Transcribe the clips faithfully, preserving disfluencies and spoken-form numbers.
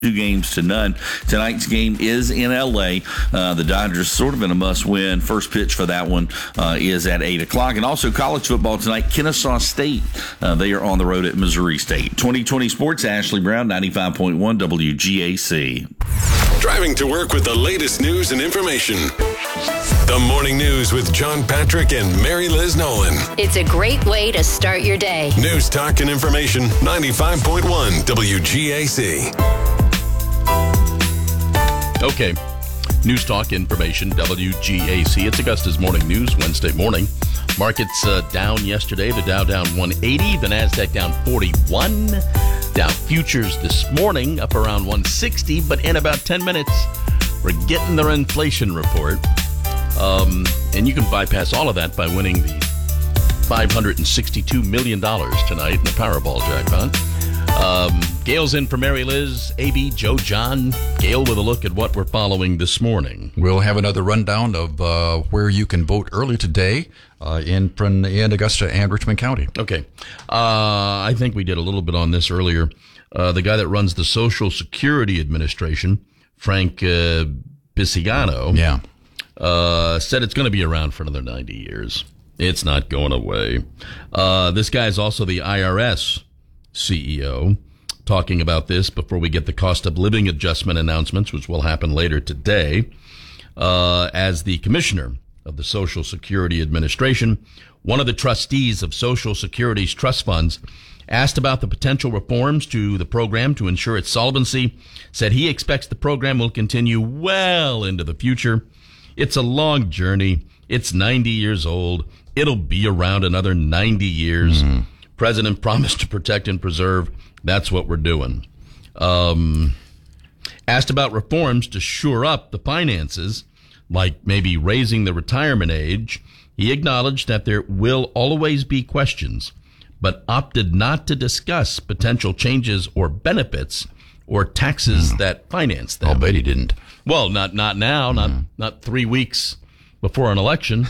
Two games to none. Tonight's game is in L A. Uh, the Dodgers sort of in a must-win. First pitch for that one uh, is at eight o'clock. And also college football tonight, Kennesaw State. Uh, they are on the road at Missouri State. twenty twenty Sports, Ashley Brown, ninety-five point one W G A C. Driving to work with the latest news and information. The Morning News with John Patrick and Mary Liz Nolan. It's a great way to start your day. News, talk, and information, ninety-five point one W G A C. Okay, News Talk Information, W G A C. It's Augusta's Morning News, Wednesday morning. Markets uh, down yesterday. The Dow down one eighty, the NASDAQ down forty-one. Dow futures this morning up around one sixty, but in about ten minutes, we're getting their inflation report. Um, and you can bypass all of that by winning the five hundred sixty-two million dollars tonight in the Powerball jackpot. Um, Gail's in for Mary Liz, A B, Joe, John. Gail with a look at what we're following this morning. We'll have another rundown of uh, where you can vote early today uh, in, in Augusta and Richmond County. Okay. Uh, I think we did a little bit on this earlier. Uh, the guy that runs the Social Security Administration, Frank uh, Bisignano, yeah. uh, said it's going to be around for another ninety years. It's not going away. Uh, this guy is also the I R S C E O, talking about this before we get the cost of living adjustment announcements, which will happen later today. Uh, as the commissioner of the Social Security Administration, one of the trustees of Social Security's trust funds asked about the potential reforms to the program to ensure its solvency, said he expects the program will continue well into the future. It's a long journey. It's ninety years old. It'll be around another ninety years. Mm-hmm. President promised to protect and preserve. That's what we're doing. Um, asked about reforms to shore up the finances, like maybe raising the retirement age, he acknowledged that there will always be questions, but opted not to discuss potential changes or benefits or taxes mm. that finance them. I'll bet he didn't. Well, not not now, mm. not not three weeks before an election.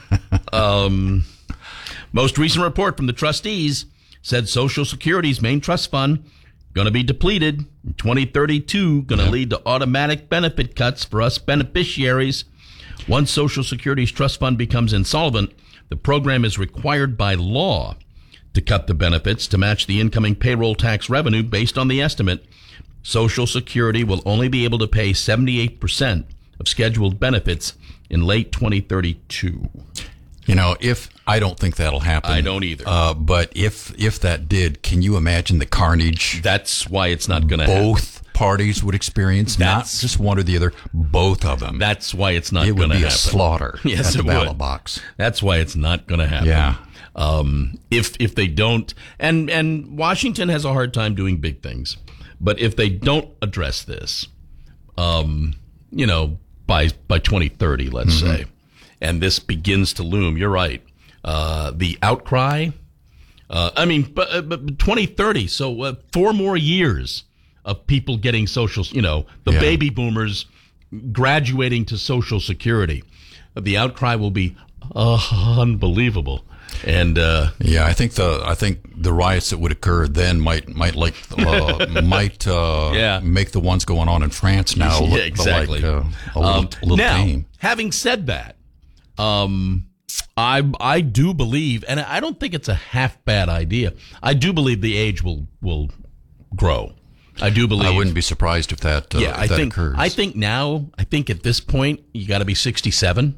um. Most recent report from the trustees said Social Security's main trust fund going to be depleted in twenty thirty-two, going to yeah. lead to automatic benefit cuts for us beneficiaries. Once Social Security's trust fund becomes insolvent, the program is required by law to cut the benefits to match the incoming payroll tax revenue based on the estimate. Social Security will only be able to pay seventy-eight percent of scheduled benefits in late twenty thirty-two. You know, if I don't think that'll happen. I don't either. Uh, but if if that did, can you imagine the carnage? That's why it's not going to happen. Both parties would experience, that's, not just one or the other, both of them. That's why it's not going to happen. It would be a slaughter yes, at the it ballot would. box. That's why it's not going to happen. Yeah. Um, if if they don't, and and Washington has a hard time doing big things, but if they don't address this, um, you know, by by twenty thirty, let's mm-hmm. say. And this begins to loom. You're right. Uh, the outcry. Uh, I mean, but, but twenty thirty. So uh, four more years of people getting social. You know, the yeah. baby boomers graduating to Social Security. The outcry will be uh, unbelievable. And uh, yeah, I think the I think the riots that would occur then might might like uh, might uh, yeah. make the ones going on in France now look yeah, exactly. like uh, a little, um, a little now, tame. Having said that. Um, I I do believe, and I don't think it's a half bad idea. I do believe the age will will grow. I do believe. I wouldn't be surprised if that uh, yeah, if I that think, occurs. I think now. I think at this point you got to be sixty-seven.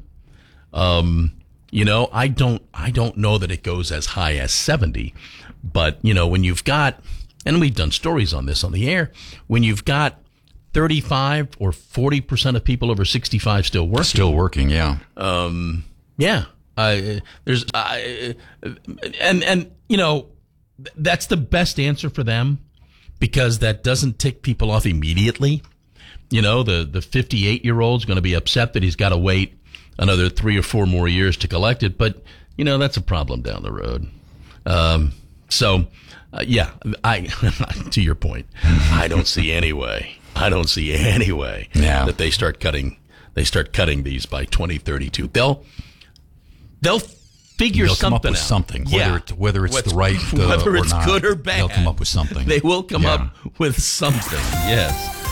Um, you know, I don't I don't know that it goes as high as seventy, but you know when you've got, and we've done stories on this on the air, when you've got thirty-five or forty percent of people over sixty-five still working. Still working, yeah. Um, yeah. Uh, there's, uh, and, and, you know, that's the best answer for them because that doesn't tick people off immediately. You know, the, the fifty-eight year old's going to be upset that he's got to wait another three or four more years to collect it. But, you know, that's a problem down the road. Um, so, uh, yeah, I, to your point, I don't see any way. I don't see any way yeah. that they start cutting. They start cutting these by twenty thirty-two. They'll they'll figure they'll something come up with out. something. Yeah. Whether, it, whether it's Whether, the right uh, whether or it's not, good or bad, they'll come up with something. They will come yeah. up with something. Yes.